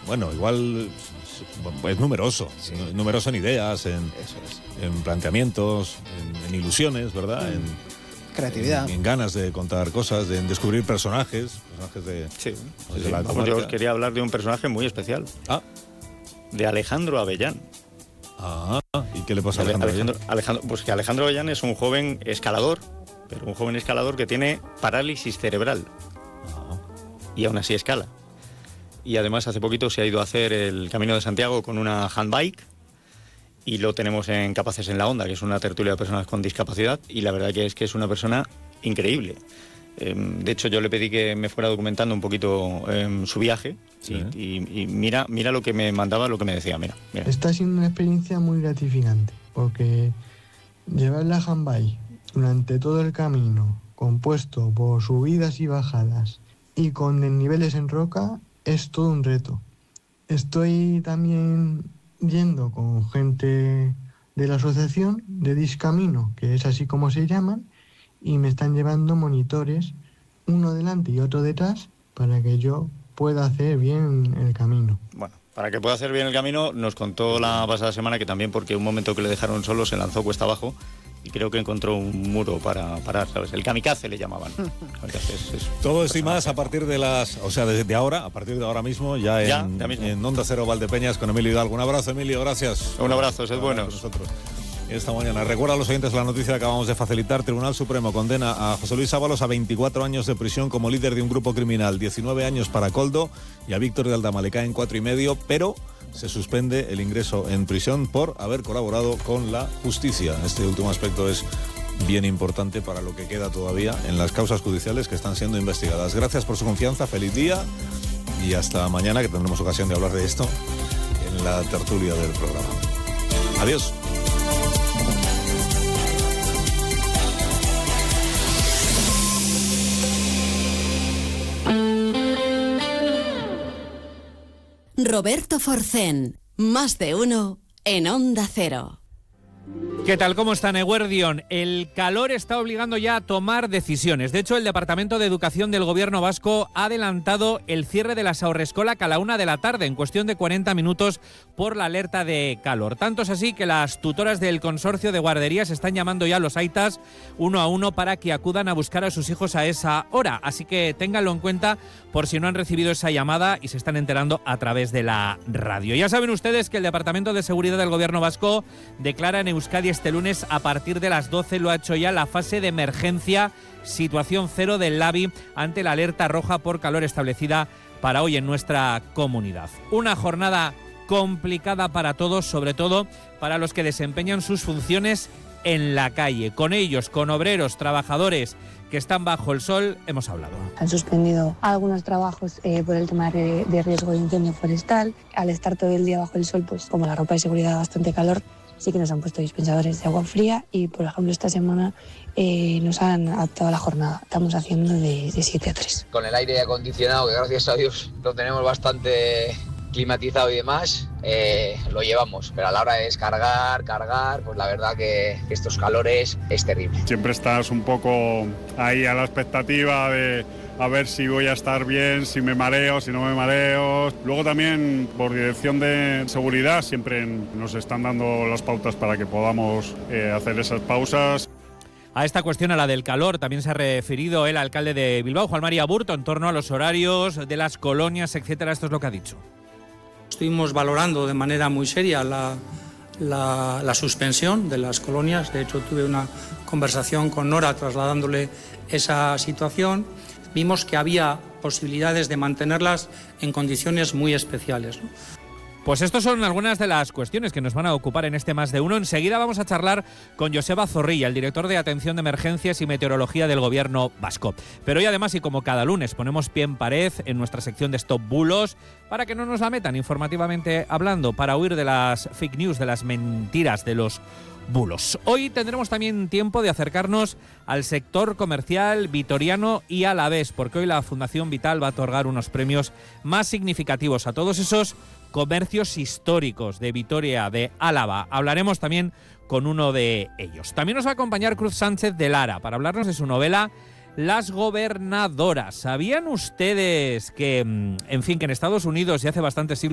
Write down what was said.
bueno, igual es numeroso, numeroso en ideas, en planteamientos, en ilusiones, ¿verdad? En creatividad. En ganas de contar cosas, en descubrir personajes de... Vamos, yo quería hablar de un personaje muy especial. De Alejandro Avellán. ¿Y qué le pasa a Alejandro? Pues que Alejandro Avellán es un joven escalador, pero un joven escalador que tiene parálisis cerebral. Y aún así escala. Y además hace poquito se ha ido a hacer el Camino de Santiago con una handbike y lo tenemos en Capaces en la Onda, que es una tertulia de personas con discapacidad, y la verdad que es una persona increíble. De hecho, yo le pedí que me fuera documentando un poquito su viaje, y mira lo que me mandaba, lo que me decía. Mira. Está siendo una experiencia muy gratificante, porque llevar la handbike durante todo el camino, compuesto por subidas y bajadas y con desniveles en roca, es todo un reto. Estoy también yendo con gente de la asociación de Discamino, que es así como se llaman, y me están llevando monitores, uno delante y otro detrás, para que yo pueda hacer bien el camino. Bueno, para que pueda hacer bien el camino, nos contó la pasada semana que también, porque un momento que le dejaron solo, se lanzó cuesta abajo y creo que encontró un muro para parar, ¿sabes? El kamikaze le llamaban. Todo esto y más a partir de desde ahora, a partir de ahora mismo, en Onda Cero Valdepeñas con Emilio Hidalgo. Un abrazo, Emilio, gracias. Un abrazo, sed buenos. Nosotros. Esta mañana. Recuerda a los oyentes la noticia que acabamos de facilitar. Tribunal Supremo condena a José Luis Ábalos a 24 años de prisión como líder de un grupo criminal, 19 años para Koldo, y a Víctor de Aldama le caen 4,5, pero se suspende el ingreso en prisión por haber colaborado con la justicia. Este último aspecto es bien importante para lo que queda todavía en las causas judiciales que están siendo investigadas. Gracias por su confianza, feliz día y hasta mañana, que tendremos ocasión de hablar de esto en la tertulia del programa. Adiós. Roberto Forcén, más de uno en Onda Cero. ¿Qué tal? ¿Cómo están, Eguerdión? El calor está obligando ya a tomar decisiones. De hecho, el Departamento de Educación del Gobierno vasco ha adelantado el cierre de las haurreskolak a la 1 de la tarde, en cuestión de 40 minutos por la alerta de calor. Tanto es así que las tutoras del consorcio de guarderías están llamando ya a los aitas uno a uno para que acudan a buscar a sus hijos a esa hora. Así que ténganlo en cuenta por si no han recibido esa llamada y se están enterando a través de la radio. Ya saben ustedes que el Departamento de Seguridad del Gobierno vasco declara en Euskadi este lunes a partir de las 12, lo ha hecho ya, la fase de emergencia, situación cero del LABI ante la alerta roja por calor establecida para hoy en nuestra comunidad. Una jornada complicada para todos, sobre todo para los que desempeñan sus funciones en la calle. Con ellos, con obreros, trabajadores que están bajo el sol, hemos hablado. Han suspendido algunos trabajos por el tema de riesgo de incendio forestal. Al estar todo el día bajo el sol, pues como la ropa de seguridad da bastante calor, sí que nos han puesto dispensadores de agua fría y, por ejemplo, esta semana nos han adaptado a la jornada. Estamos haciendo de 7 a 3. Con el aire acondicionado, que gracias a Dios lo tenemos bastante climatizado y demás, lo llevamos. Pero a la hora de descargar, pues la verdad que estos calores es terrible. Siempre estás un poco ahí a la expectativa de a ver si voy a estar bien, si me mareo, si no me mareo. Luego también, por dirección de seguridad, siempre nos están dando las pautas para que podamos hacer esas pausas. A esta cuestión, a la del calor, también se ha referido el alcalde de Bilbao, Juan María Burto, en torno a los horarios de las colonias, etcétera. Esto es lo que ha dicho. Estuvimos valorando de manera muy seria la suspensión de las colonias. De hecho, tuve una conversación con Nora trasladándole esa situación. Vimos que había posibilidades de mantenerlas en condiciones muy especiales, ¿no? Pues estas son algunas de las cuestiones que nos van a ocupar en este Más de Uno. Enseguida vamos a charlar con Joseba Zorrilla, el director de Atención de Emergencias y Meteorología del Gobierno vasco. Pero hoy además, y como cada lunes, ponemos pie en pared en nuestra sección de Stop Bulos para que no nos la metan informativamente hablando, para huir de las fake news, de las mentiras, de los bulos. Hoy tendremos también tiempo de acercarnos al sector comercial vitoriano y alavés, porque hoy la Fundación Vital va a otorgar unos premios más significativos a todos esos comercios históricos de Vitoria, de Álava. Hablaremos también con uno de ellos. También nos va a acompañar Cruz Sánchez de Lara para hablarnos de su novela Las Gobernadoras. ¿Sabían ustedes que, en fin, que en Estados Unidos y hace bastantes siglos